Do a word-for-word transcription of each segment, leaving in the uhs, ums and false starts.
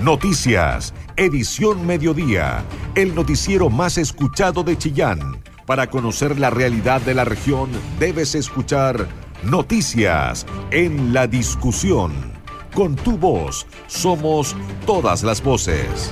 Noticias, edición mediodía, el noticiero más escuchado de Chillán. Para conocer la realidad de la región, debes escuchar Noticias en la discusión. Con tu voz, somos todas las voces.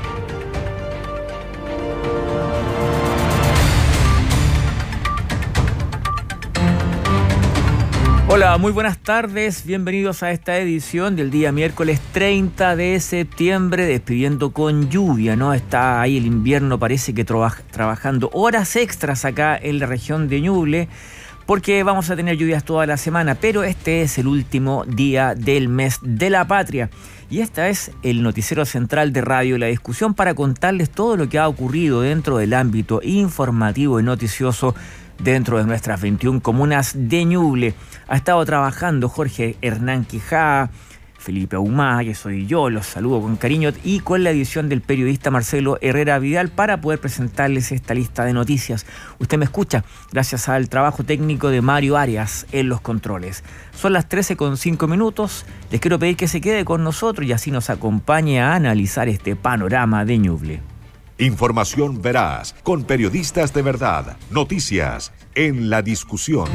Hola, muy buenas tardes, bienvenidos a esta edición del día miércoles treinta de septiembre, despidiendo con lluvia, ¿no? Está ahí el invierno, parece que traba- trabajando horas extras acá en la región de Ñuble, porque vamos a tener lluvias toda la semana, pero este es el último día del mes de la patria. Y esta es el noticiero central de Radio La Discusión para contarles todo lo que ha ocurrido dentro del ámbito informativo y noticioso dentro de nuestras veintiuna comunas de Ñuble. Ha estado trabajando Jorge Hernán Quijada, Felipe Ahumada, que soy yo, los saludo con cariño, y con la edición del periodista Marcelo Herrera Vidal para poder presentarles esta lista de noticias. Usted me escucha gracias al trabajo técnico de Mario Arias en los controles. Son las trece con cinco minutos. Les quiero pedir que se quede con nosotros y así nos acompañe a analizar este panorama de Ñuble. Información veraz, con periodistas de verdad. Noticias en la discusión.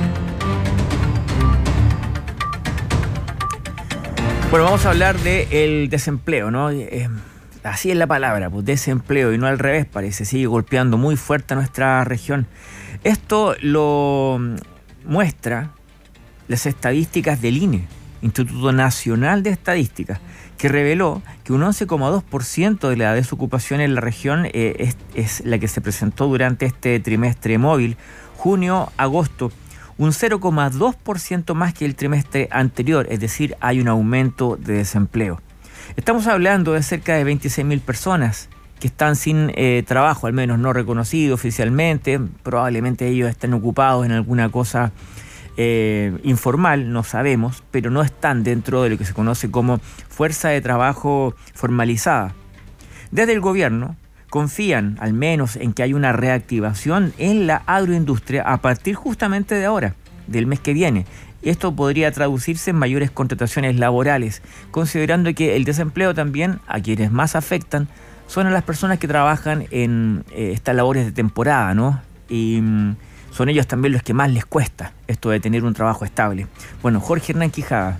Bueno, vamos a hablar del desempleo, ¿no? Eh, así es la palabra, pues desempleo y no al revés, parece. Sigue golpeando muy fuerte a nuestra región. Esto lo muestra las estadísticas del I N E, Instituto Nacional de Estadística, que reveló que un once coma dos por ciento de la desocupación en la región eh, es, es la que se presentó durante este trimestre móvil, junio-agosto. Un cero coma dos por ciento más que el trimestre anterior, es decir, hay un aumento de desempleo. Estamos hablando de cerca de veintiséis mil personas que están sin eh, trabajo, al menos no reconocido oficialmente. Probablemente ellos estén ocupados en alguna cosa eh, informal, no sabemos, pero no están dentro de lo que se conoce como fuerza de trabajo formalizada. Desde el gobierno confían al menos en que hay una reactivación en la agroindustria a partir justamente de ahora, del mes que viene. Esto podría traducirse en mayores contrataciones laborales, considerando que el desempleo también a quienes más afectan son a las personas que trabajan en eh, estas labores de temporada, ¿no? Y mm, son ellos también los que más les cuesta esto de tener un trabajo estable. Bueno, Jorge Hernán Quijada.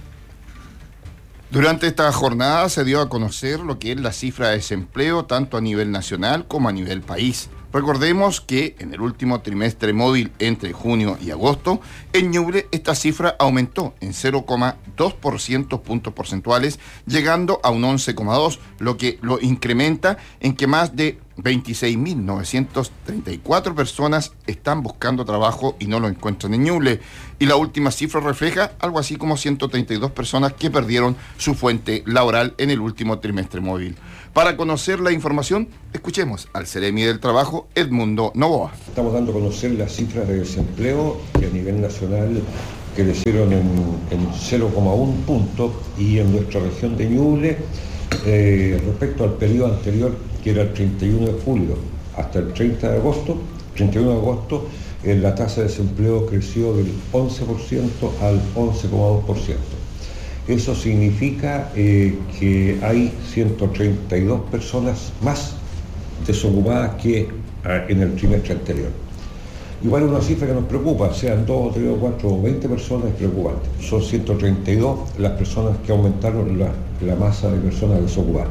Durante esta jornada se dio a conocer lo que es la cifra de desempleo tanto a nivel nacional como a nivel país. Recordemos que en el último trimestre móvil entre junio y agosto, en Ñuble esta cifra aumentó en cero coma dos por ciento puntos porcentuales, llegando a un once coma dos por ciento, lo que lo incrementa en que más de veintiséis mil novecientas treinta y cuatro personas están buscando trabajo y no lo encuentran en Ñuble. Y la última cifra refleja algo así como ciento treinta y dos personas que perdieron su fuente laboral en el último trimestre móvil. Para conocer la información, escuchemos al Seremi del Trabajo, Edmundo Novoa. Estamos dando a conocer las cifras de desempleo que a nivel nacional crecieron en, en cero coma uno punto y en nuestra región de Ñuble, eh, respecto al periodo anterior, que era el treinta y uno de julio hasta el treinta de agosto, treinta y uno de agosto, eh, la tasa de desempleo creció del once por ciento al once coma dos por ciento. Eso significa eh, que hay ciento treinta y dos personas más desocupadas que eh, en el trimestre anterior. Igual una cifra que nos preocupa, sean dos, tres, cuatro o veinte personas, es preocupante. Son ciento treinta y dos las personas que aumentaron la, la masa de personas desocupadas.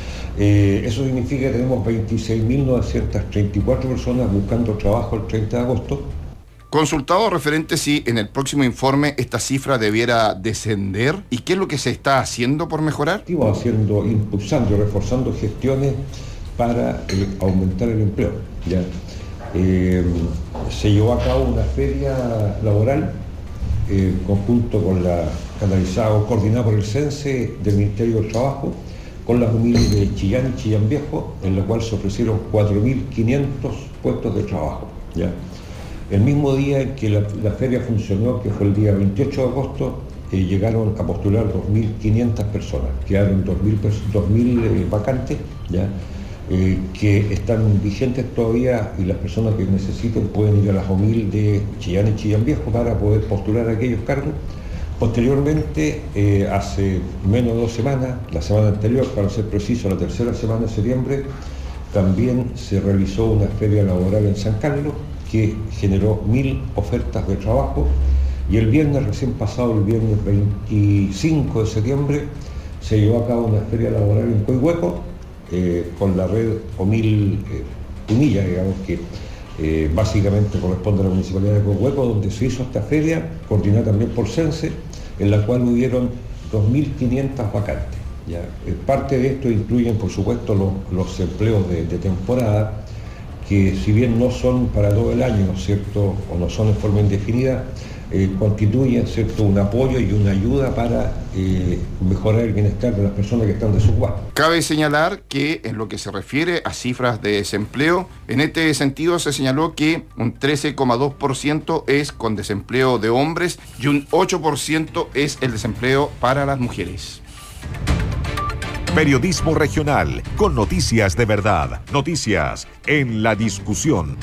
Eh, eso significa que tenemos veintiséis mil novecientas treinta y cuatro personas buscando trabajo el treinta de agosto. Consultado referente si en el próximo informe esta cifra debiera descender y qué es lo que se está haciendo por mejorar. Estamos haciendo, impulsando y reforzando gestiones para eh, aumentar el empleo. ¿Ya? Eh, se llevó a cabo una feria laboral eh, conjunto con la canalizada o coordinada por el CENSE del Ministerio del Trabajo, con las humildes de Chillán y Chillán Viejo, en la cual se ofrecieron cuatro mil quinientos puestos de trabajo. ¿Ya? El mismo día en que la, la feria funcionó, que fue el día veintiocho de agosto, eh, llegaron a postular dos mil quinientas personas, quedaron dos mil eh, vacantes, ¿ya? Eh, que están vigentes todavía, y las personas que necesiten pueden ir a las O M I L de Chillán y Chillán Viejo para poder postular a aquellos cargos. Posteriormente, eh, hace menos de dos semanas, la semana anterior, para ser preciso, la tercera semana de septiembre, también se realizó una feria laboral en San Carlos que generó mil ofertas de trabajo, y el viernes recién pasado, el viernes veinticinco de septiembre, se llevó a cabo una feria laboral en Coihueco eh, con la red Omil eh, Punilla, digamos que Eh, básicamente corresponde a la Municipalidad de Coihueco, donde se hizo esta feria, coordinada también por Sense, en la cual hubieron dos mil quinientas vacantes. ¿Ya? Eh, parte de esto incluyen, por supuesto, los, los empleos de, de temporada, que si bien no son para todo el año, ¿cierto?, o no son en forma indefinida, eh, constituyen, ¿cierto?, un apoyo y una ayuda para eh, mejorar el bienestar de las personas que están desocupadas. Cabe señalar que en lo que se refiere a cifras de desempleo, en este sentido se señaló que un trece coma dos por ciento es con desempleo de hombres y un ocho por ciento es el desempleo para las mujeres. Periodismo regional, con noticias de verdad, noticias en la discusión.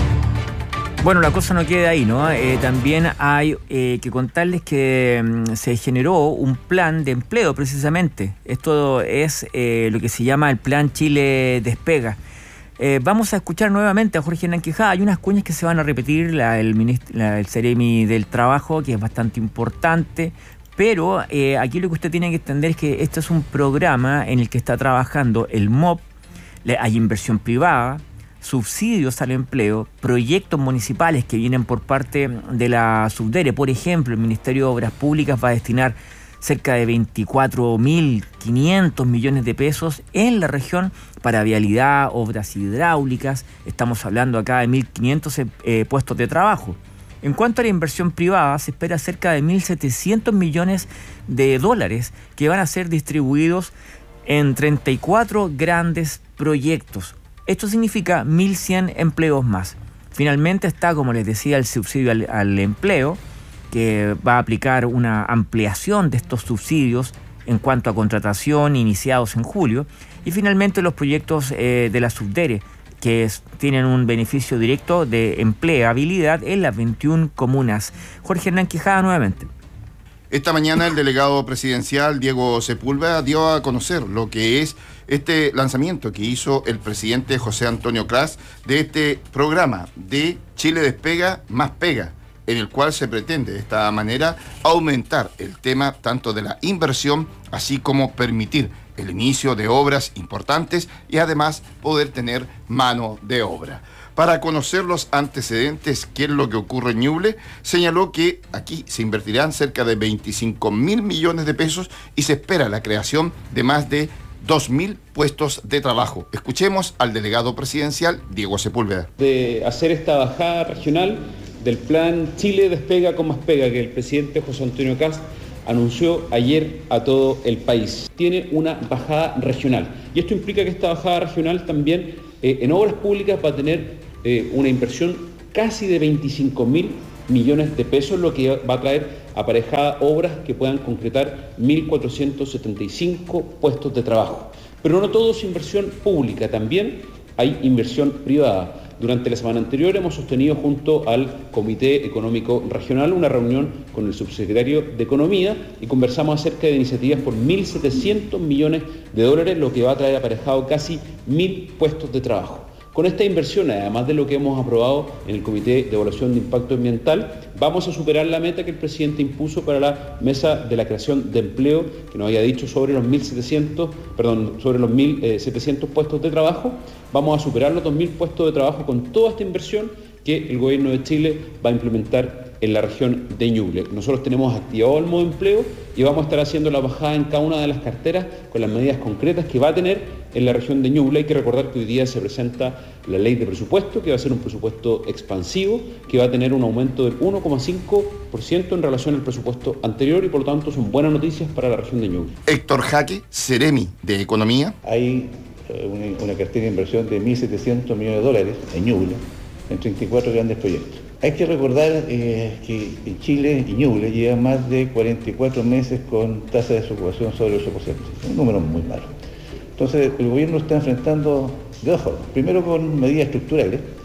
Bueno, la cosa no queda ahí, ¿no? Eh, también hay eh, que contarles que mm, se generó un plan de empleo, precisamente. Esto es eh, lo que se llama el Plan Chile Despega. Eh, vamos a escuchar nuevamente a Jorge Hernán Quijada. Hay unas cuñas que se van a repetir, la, el, ministro, la, el Ceremi del Trabajo, que es bastante importante, pero eh, aquí lo que usted tiene que entender es que este es un programa en el que está trabajando el M O P, hay inversión privada, subsidios al empleo, proyectos municipales que vienen por parte de la Subdere. Por ejemplo, el Ministerio de Obras Públicas va a destinar cerca de veinticuatro mil quinientos millones de pesos en la región para vialidad, obras hidráulicas. Estamos hablando acá de mil quinientos eh, puestos de trabajo. En cuanto a la inversión privada, se espera cerca de mil setecientos millones de dólares que van a ser distribuidos en treinta y cuatro grandes proyectos. Esto significa mil cien empleos más. Finalmente está, como les decía, el subsidio al, al empleo, que va a aplicar una ampliación de estos subsidios en cuanto a contratación iniciados en julio. Y finalmente los proyectos eh, de la Subdere, que es, tienen un beneficio directo de empleabilidad en las veintiuna comunas. Jorge Hernán Quijada nuevamente. Esta mañana el delegado presidencial Diego Sepúlveda dio a conocer lo que es este lanzamiento que hizo el presidente José Antonio Cras de este programa de Chile Despega más Pega, en el cual se pretende de esta manera aumentar el tema tanto de la inversión, así como permitir el inicio de obras importantes y además poder tener mano de obra. Para conocer los antecedentes, qué es lo que ocurre en Ñuble, señaló que aquí se invertirán cerca de veinticinco mil millones de pesos y se espera la creación de más de dos mil puestos de trabajo. Escuchemos al delegado presidencial Diego Sepúlveda. De hacer esta bajada regional del plan Chile Despega con más Pega que el presidente José Antonio Cast anunció ayer a todo el país. Tiene una bajada regional y esto implica que esta bajada regional también eh, en obras públicas va a tener eh, una inversión casi de veinticinco mil millones de pesos, lo que va a traer aparejadas obras que puedan concretar mil cuatrocientos setenta y cinco puestos de trabajo. Pero no todo es inversión pública, también hay inversión privada. Durante la semana anterior hemos sostenido junto al Comité Económico Regional una reunión con el subsecretario de Economía y conversamos acerca de iniciativas por mil setecientos millones de dólares, lo que va a traer aparejado casi mil puestos de trabajo. Con esta inversión, además de lo que hemos aprobado en el Comité de Evaluación de Impacto Ambiental, vamos a superar la meta que el presidente impuso para la mesa de la creación de empleo, que nos había dicho sobre los mil setecientos, perdón, sobre los mil setecientos puestos de trabajo. Vamos a superar los dos mil puestos de trabajo con toda esta inversión que el gobierno de Chile va a implementar en la región de Ñuble. Nosotros tenemos activado el modo empleo y vamos a estar haciendo la bajada en cada una de las carteras con las medidas concretas que va a tener en la región de Ñuble. Hay que recordar que hoy día se presenta la ley de presupuesto, que va a ser un presupuesto expansivo, que va a tener un aumento del uno coma cinco por ciento en relación al presupuesto anterior y por lo tanto son buenas noticias para la región de Ñuble. Héctor Jaque, Ceremi de Economía. Hay una, una cartera de inversión de mil setecientos millones de dólares en Ñuble, en treinta y cuatro grandes proyectos. Hay que recordar eh, que en Chile y Ñuble llevan más de cuarenta y cuatro meses con tasa de desocupación sobre el ocho por ciento, un número muy malo. Entonces el gobierno está enfrentando de dos formas. Primero con medidas estructurales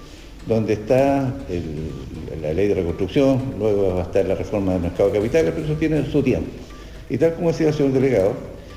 donde está el, la ley de reconstrucción, luego va a estar la reforma del mercado de capitales, pero eso tiene su tiempo. Y tal como decía el señor delegado,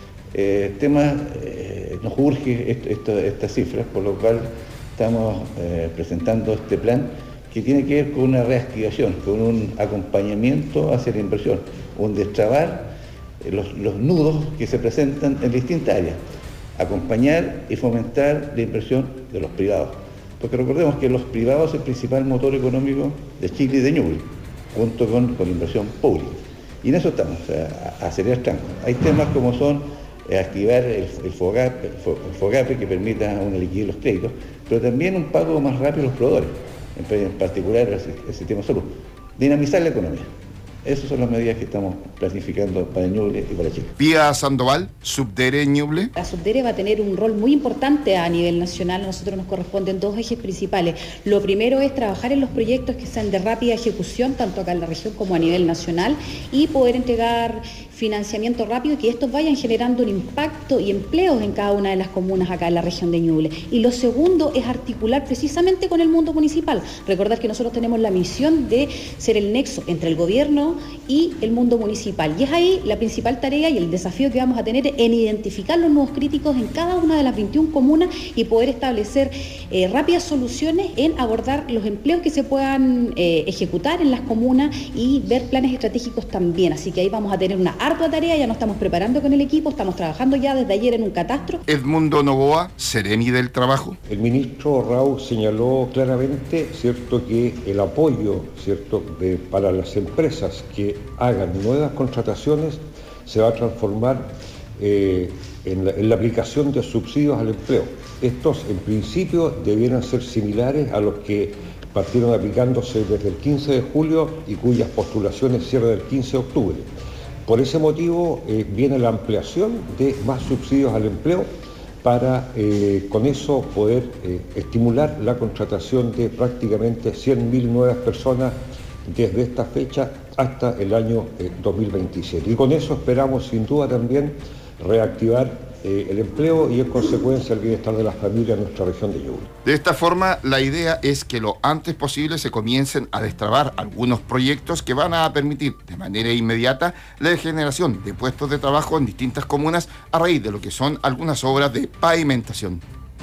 eh, el tema eh, nos urge est, esto, estas cifras, por lo cual estamos eh, presentando este plan que tiene que ver con una reactivación, con un acompañamiento hacia la inversión, un destrabar eh, los, los nudos que se presentan en distintas áreas, acompañar y fomentar la inversión de los privados. Porque recordemos que los privados es el principal motor económico de Chile y de Ñuble, junto con, con inversión pública. Y en eso estamos, o sea, a, a acelerar trancos. Hay temas como son eh, activar el, el, FOGAPE, el FOGAPE que permita una liquidez de los créditos, pero también un pago más rápido a los proveedores, en, en particular el, el sistema de salud. Dinamizar la economía. Esas son las medidas que estamos planificando para Ñuble y para Chile. Pía Sandoval, Subdere Ñuble. La Subdere va a tener un rol muy importante a nivel nacional. A nosotros nos corresponden dos ejes principales. Lo primero es trabajar en los proyectos que sean de rápida ejecución, tanto acá en la región como a nivel nacional, y poder entregar financiamiento rápido y que estos vayan generando un impacto y empleos en cada una de las comunas acá en la región de Ñuble. Y lo segundo es articular precisamente con el mundo municipal. Recordar que nosotros tenemos la misión de ser el nexo entre el gobierno y el mundo municipal. Y es ahí la principal tarea y el desafío que vamos a tener en identificar los nuevos críticos en cada una de las veintiuna comunas y poder establecer eh, rápidas soluciones en abordar los empleos que se puedan eh, ejecutar en las comunas y ver planes estratégicos también. Así que ahí vamos a tener una ardua tarea, ya nos estamos preparando con el equipo, estamos trabajando ya desde ayer en un catastro. Edmundo Novoa, Seremi del Trabajo. El ministro Raúl señaló claramente, cierto, que el apoyo, cierto, de, para las empresas que hagan nuevas contrataciones se va a transformar eh, en, la, en la aplicación de subsidios al empleo. Estos en principio debieran ser similares a los que partieron aplicándose desde el quince de julio y cuyas postulaciones cierran el quince de octubre. Por ese motivo eh, viene la ampliación de más subsidios al empleo para eh, con eso poder eh, estimular la contratación de prácticamente cien mil nuevas personas desde esta fecha hasta el año eh, dos mil veintisiete. Y con eso esperamos sin duda también reactivar eh, el empleo y en consecuencia el bienestar de las familias en nuestra región de Ñuble. De esta forma, la idea es que lo antes posible se comiencen a destrabar algunos proyectos que van a permitir de manera inmediata la generación de puestos de trabajo en distintas comunas a raíz de lo que son algunas obras de pavimentación.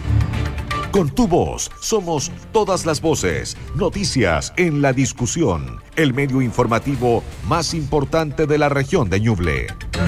Con tu voz somos todas las voces. Noticias en la discusión. El medio informativo más importante de la región de Ñuble.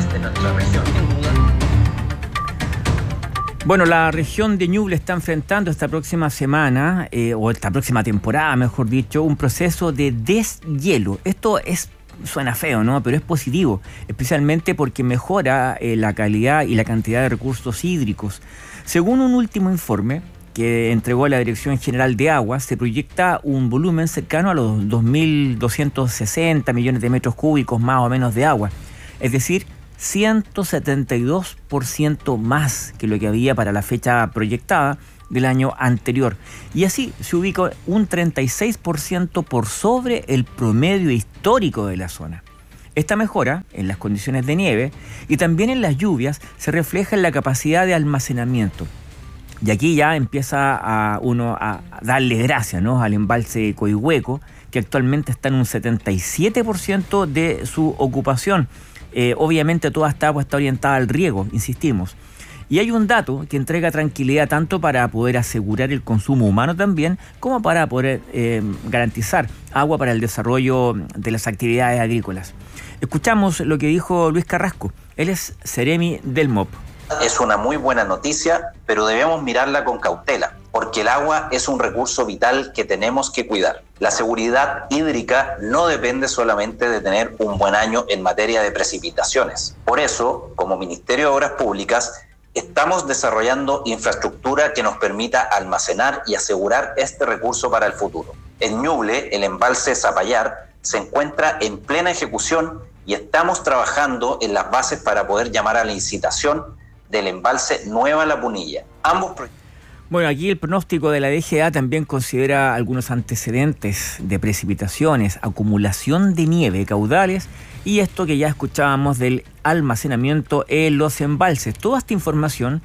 Bueno, la región de Ñuble está enfrentando esta próxima semana, eh, o esta próxima temporada, mejor dicho, un proceso de deshielo. Esto es suena feo, ¿no? Pero es positivo, especialmente porque mejora eh, la calidad y la cantidad de recursos hídricos. Según un último informe que entregó la Dirección General de Aguas, se proyecta un volumen cercano a los dos mil doscientos sesenta millones de metros cúbicos más o menos de agua, es decir, ciento setenta y dos por ciento más que lo que había para la fecha proyectada del año anterior. Y así se ubica un treinta y seis por ciento por sobre el promedio histórico de la zona. Esta mejora en las condiciones de nieve y también en las lluvias se refleja en la capacidad de almacenamiento. Y aquí ya empieza a uno a darle gracias, ¿no?, al embalse Coihueco, que actualmente está en un setenta y siete por ciento de su ocupación. Eh, obviamente toda esta agua está orientada al riego, insistimos. Y hay un dato que entrega tranquilidad tanto para poder asegurar el consumo humano también, como para poder eh, garantizar agua para el desarrollo de las actividades agrícolas. Escuchamos lo que dijo Luis Carrasco. Él es Seremi del M O P. Es una muy buena noticia, pero debemos mirarla con cautela, porque el agua es un recurso vital que tenemos que cuidar. La seguridad hídrica no depende solamente de tener un buen año en materia de precipitaciones. Por eso, como Ministerio de Obras Públicas, estamos desarrollando infraestructura que nos permita almacenar y asegurar este recurso para el futuro. En Ñuble, el embalse Zapallar se encuentra en plena ejecución y estamos trabajando en las bases para poder llamar a la licitación del embalse Nueva La Punilla. Ambos proyectos. Bueno, aquí el pronóstico de la D G A también considera algunos antecedentes de precipitaciones, acumulación de nieve, caudales y esto que ya escuchábamos del almacenamiento en los embalses. Toda esta información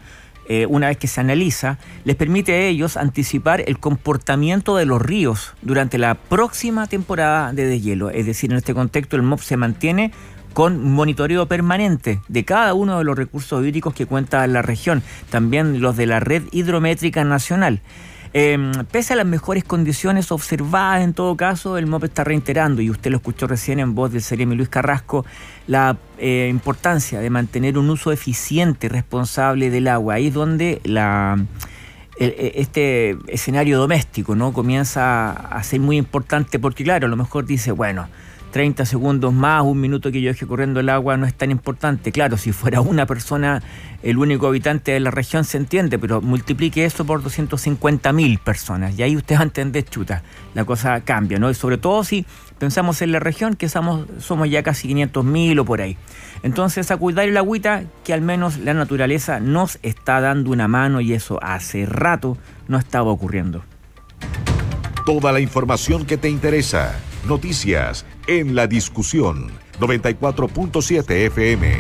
eh, una vez que se analiza, les permite a ellos anticipar el comportamiento de los ríos durante la próxima temporada de deshielo. Es decir, en este contexto el M O P se mantiene con monitoreo permanente de cada uno de los recursos hídricos que cuenta la región, también los de la Red Hidrométrica Nacional. Eh, pese a las mejores condiciones observadas en todo caso, el M O P está reiterando, y usted lo escuchó recién en voz del Seremi Luis Carrasco, la eh, importancia de mantener un uso eficiente y responsable del agua. Ahí es donde la, el, este escenario doméstico, ¿no?, comienza a ser muy importante, porque claro, a lo mejor dice, bueno, treinta segundos más, un minuto que yo deje corriendo el agua no es tan importante. Claro, si fuera una persona el único habitante de la región se entiende, pero multiplique eso por doscientas cincuenta mil personas y ahí usted va a entender, chuta, la cosa cambia, ¿no? Y sobre todo si pensamos en la región, que somos, somos ya casi quinientos mil o por ahí. Entonces, a cuidar el agüita, que al menos la naturaleza nos está dando una mano, y eso hace rato no estaba ocurriendo. Toda la información que te interesa. Noticias en la discusión. noventa y cuatro punto siete F M.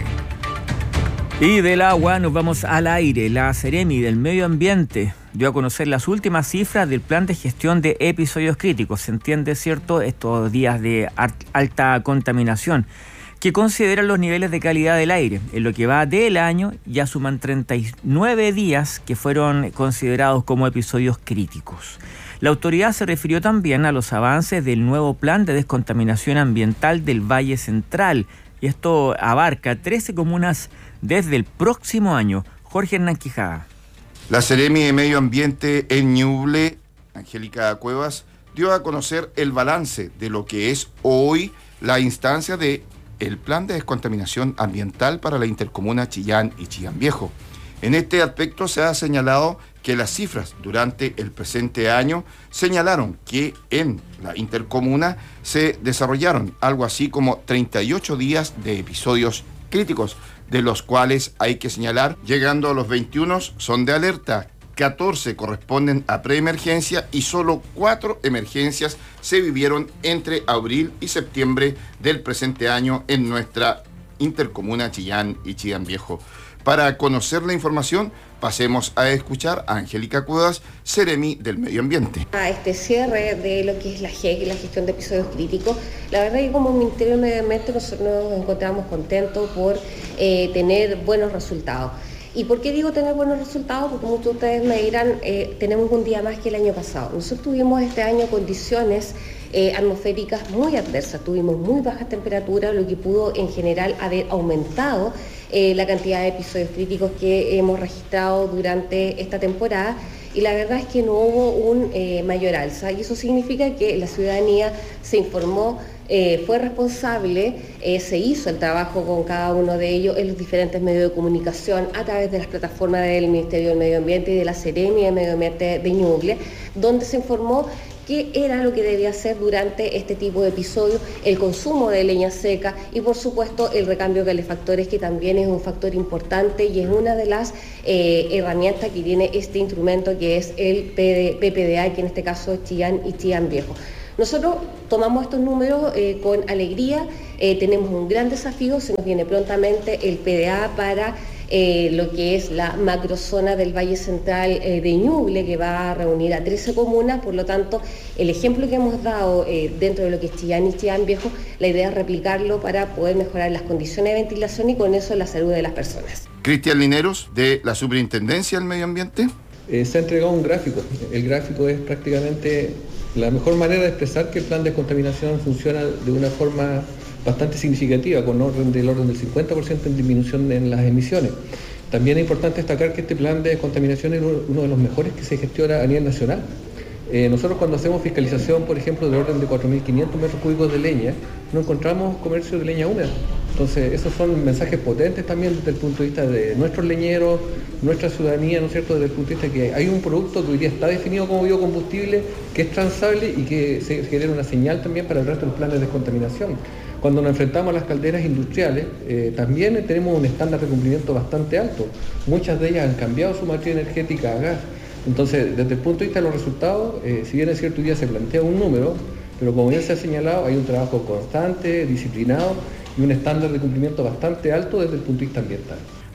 Y del agua nos vamos al aire. La Seremi del Medio Ambiente dio a conocer las últimas cifras del plan de gestión de episodios críticos. Se entiende, ¿cierto?, estos días de alta contaminación, que consideran los niveles de calidad del aire. En lo que va del año ya suman treinta y nueve días que fueron considerados como episodios críticos. La autoridad se refirió también a los avances del nuevo plan de descontaminación ambiental del Valle Central, y esto abarca trece comunas desde el próximo año. Jorge Hernán Quijada. La Seremi de Medio Ambiente en Ñuble, Angélica Cuevas, dio a conocer el balance de lo que es hoy la instancia de el plan de descontaminación ambiental para la intercomuna Chillán y Chillán Viejo. En este aspecto se ha señalado que las cifras durante el presente año señalaron que en la intercomuna se desarrollaron algo así como treinta y ocho días de episodios críticos, de los cuales hay que señalar, llegando a los veintiuno son de alerta, catorce corresponden a preemergencia y solo cuatro emergencias se vivieron entre abril y septiembre del presente año en nuestra intercomuna Chillán y Chillán Viejo. Para conocer la información, pasemos a escuchar a Angélica Cuevas, Seremi del Medio Ambiente. A este cierre de lo que es la G E C, la gestión de episodios críticos, la verdad es que como Ministerio del Medio Ambiente nosotros nos encontramos contentos por eh, tener buenos resultados. ¿Y por qué digo tener buenos resultados? Porque muchos de ustedes me dirán, eh, tenemos un día más que el año pasado. Nosotros tuvimos este año condiciones eh, atmosféricas muy adversas, tuvimos muy bajas temperaturas, lo que pudo en general haber aumentado eh, la cantidad de episodios críticos que hemos registrado durante esta temporada. Y la verdad es que no hubo un eh, mayor alza, y eso significa que la ciudadanía se informó, eh, fue responsable, eh, se hizo el trabajo con cada uno de ellos en los diferentes medios de comunicación a través de las plataformas del Ministerio del Medio Ambiente y de la Seremi de Medio Ambiente de Ñuble, donde se informó qué era lo que debía hacer durante este tipo de episodios, el consumo de leña seca y por supuesto el recambio de calefactores, que también es un factor importante y es una de las eh, herramientas que tiene este instrumento, que es el P P D A, que en este caso es Chillán y Chillán Viejo. Nosotros tomamos estos números eh, con alegría, eh, tenemos un gran desafío, se nos viene prontamente el P D A para Eh, lo que es la macrozona del Valle Central eh, de Ñuble, que va a reunir a trece comunas. Por lo tanto, el ejemplo que hemos dado eh, dentro de lo que es Chillán y Chillán Viejo, la idea es replicarlo para poder mejorar las condiciones de ventilación y con eso la salud de las personas. Cristian Lineros, de la Superintendencia del Medio Ambiente. Eh, se ha entregado un gráfico. El gráfico es prácticamente la mejor manera de expresar que el plan de descontaminación funciona de una forma bastante significativa, con orden del orden del cincuenta por ciento en disminución en las emisiones. También es importante destacar que este plan de descontaminación es uno de los mejores que se gestiona a nivel nacional. Eh, nosotros cuando hacemos fiscalización, por ejemplo, del orden de cuatro mil quinientos metros cúbicos de leña, no encontramos comercio de leña húmeda. Entonces, esos son mensajes potentes también desde el punto de vista de nuestros leñeros, nuestra ciudadanía, ¿no es cierto?, desde el punto de vista que hay un producto que hoy día está definido como biocombustible, que es transable y que se genera una señal también para el resto de los planes de descontaminación. Cuando nos enfrentamos a las calderas industriales, eh, también tenemos un estándar de cumplimiento bastante alto. Muchas de ellas han cambiado su matriz energética a gas. Entonces, desde el punto de vista de los resultados, eh, si bien es cierto, hoy día se plantea un número, pero como bien se ha señalado, hay un trabajo constante, disciplinado y un estándar de cumplimiento bastante alto desde el punto de vista ambiental.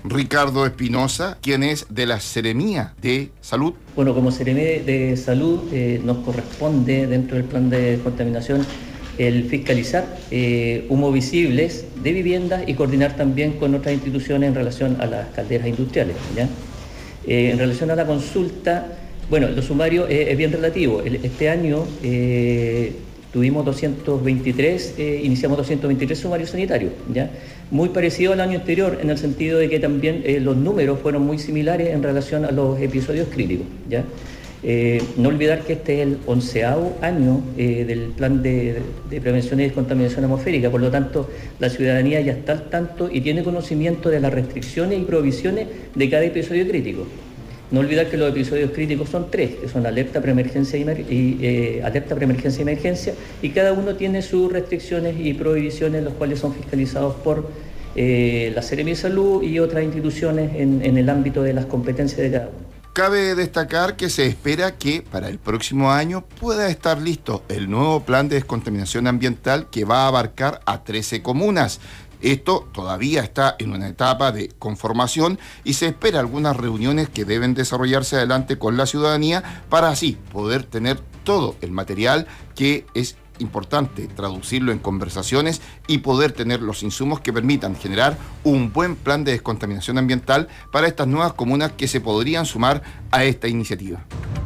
Ricardo Espinosa, quien es de la Seremía de Salud. Bueno, como Seremía de Salud eh, nos corresponde dentro del plan de contaminación el fiscalizar eh, humos visibles de viviendas y coordinar también con otras instituciones en relación a las calderas industriales, ¿ya? Eh, en relación a la consulta, bueno, los sumarios eh, es bien relativo. El, este año eh, tuvimos doscientos veintitrés, eh, iniciamos doscientos veintitrés sumarios sanitarios, ¿ya? Muy parecido al año anterior en el sentido de que también eh, los números fueron muy similares en relación a los episodios críticos, ¿ya? Eh, no olvidar que este es el onceavo año eh, del plan de, de prevención y descontaminación atmosférica, por lo tanto la ciudadanía ya está al tanto y tiene conocimiento de las restricciones y prohibiciones de cada episodio crítico. No olvidar que los episodios críticos son tres, que son alerta, preemergencia y, y eh, alerta, preemergencia y emergencia, y cada uno tiene sus restricciones y prohibiciones, los cuales son fiscalizados por eh, la Seremía de Salud y otras instituciones en, en el ámbito de las competencias de cada uno. Cabe destacar que se espera que para el próximo año pueda estar listo el nuevo plan de descontaminación ambiental que va a abarcar a trece comunas. Esto todavía está en una etapa de conformación y se espera algunas reuniones que deben desarrollarse adelante con la ciudadanía para así poder tener todo el material que es importante traducirlo en conversaciones y poder tener los insumos que permitan generar un buen plan de descontaminación ambiental para estas nuevas comunas que se podrían sumar a esta iniciativa.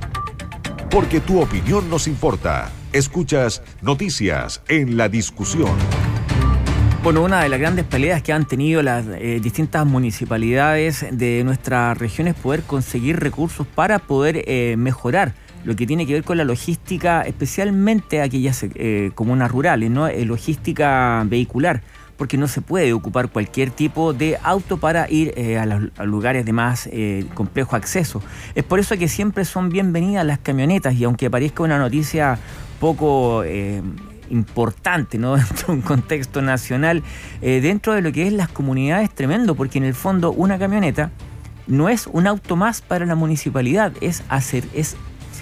Porque tu opinión nos importa. Escuchas Noticias en la Discusión. Bueno, una de las grandes peleas que han tenido las eh, distintas municipalidades de nuestra región es poder conseguir recursos para poder eh, mejorar lo que tiene que ver con la logística, especialmente aquellas eh, comunas rurales, ¿no? Eh, logística vehicular, porque no se puede ocupar cualquier tipo de auto para ir eh, a, los, a lugares de más eh, complejo acceso. Es por eso que siempre son bienvenidas las camionetas, y aunque parezca una noticia poco Eh, importante, ¿no? Dentro de un contexto nacional, eh, dentro de lo que es las comunidades, tremendo, porque en el fondo una camioneta no es un auto más para la municipalidad, es hacer, es,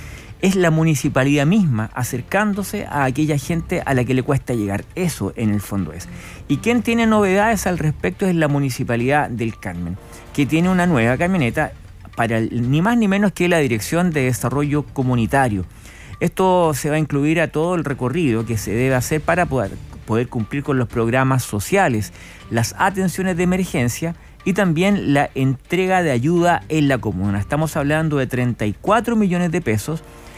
es la municipalidad misma acercándose a aquella gente a la que le cuesta llegar. Eso en el fondo es. Y quien tiene novedades al respecto es la Municipalidad del Carmen, que tiene una nueva camioneta para el, ni más ni menos que la Dirección de Desarrollo Comunitario. Esto se va a incluir a todo el recorrido que se debe hacer para poder, poder cumplir con los programas sociales, las atenciones de emergencia y también la entrega de ayuda en la comuna. Estamos hablando de treinta y cuatro millones de pesos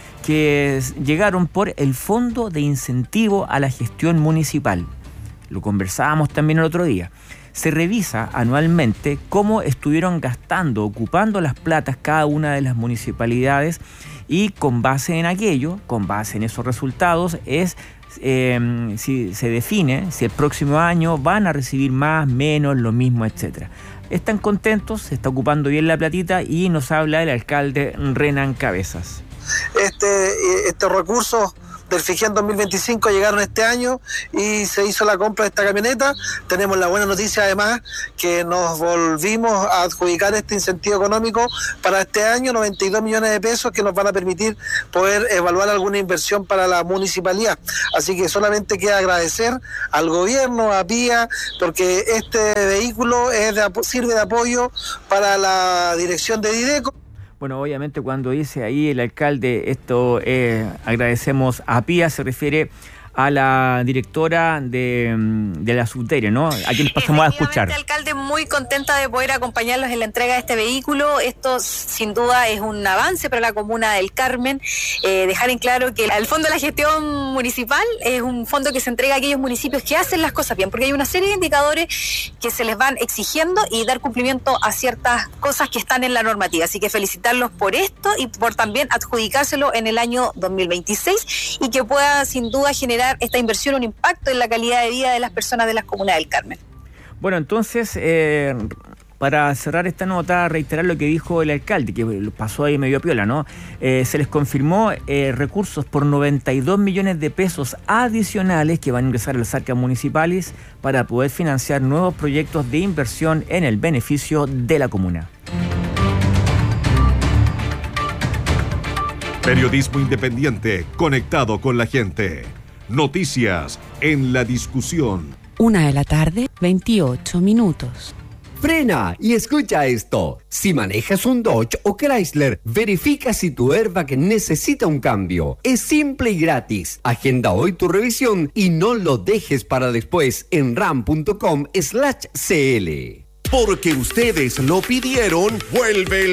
que llegaron por el Fondo de Incentivo a la Gestión Municipal. Lo conversábamos también el otro día. Se revisa anualmente cómo estuvieron gastando, ocupando las platas cada una de las municipalidades, y con base en aquello, con base en esos resultados, es eh, si se define si el próximo año van a recibir más, menos, lo mismo, etcétera. Están contentos, se está ocupando bien la platita, y nos habla el alcalde Renan Cabezas. Este, estos recursos del FIGEN dos mil veinticinco llegaron este año y se hizo la compra de esta camioneta. Tenemos la buena noticia además que nos volvimos a adjudicar este incentivo económico para este año, noventa y dos millones de pesos, que nos van a permitir poder evaluar alguna inversión para la municipalidad. Así que solamente queda agradecer al gobierno, a P I A, porque este vehículo es de, sirve de apoyo para la dirección de Dideco. Bueno, obviamente cuando dice ahí el alcalde esto, eh, agradecemos a P I A, se refiere a la directora de, de la subdere, ¿no? A quien pasamos a escuchar. Alcalde, muy contenta de poder acompañarlos en la entrega de este vehículo. Esto sin duda es un avance para la comuna del Carmen. Eh, dejar en claro que el Fondo de la Gestión Municipal es un fondo que se entrega a aquellos municipios que hacen las cosas bien, porque hay una serie de indicadores que se les van exigiendo y dar cumplimiento a ciertas cosas que están en la normativa. Así que felicitarlos por esto y por también adjudicárselo en el año dos mil veintiséis, y que pueda sin duda generar esta inversión un impacto en la calidad de vida de las personas de las comunas del Carmen. Bueno, entonces, eh, para cerrar esta nota, reiterar lo que dijo el alcalde, que pasó ahí medio piola, ¿no? Eh, se les confirmó eh, recursos por noventa y dos millones de pesos adicionales que van a ingresar a las arcas municipales para poder financiar nuevos proyectos de inversión en el beneficio de la comuna. Periodismo independiente, conectado con la gente. Noticias en la Discusión. Una de la tarde, veintiocho minutos. Frena y escucha esto. Si manejas un Dodge o Chrysler, verifica si tu airbag necesita un cambio. Es simple y gratis. Agenda hoy tu revisión y no lo dejes para después en ram.com slash cl. Porque ustedes lo pidieron, vuelve el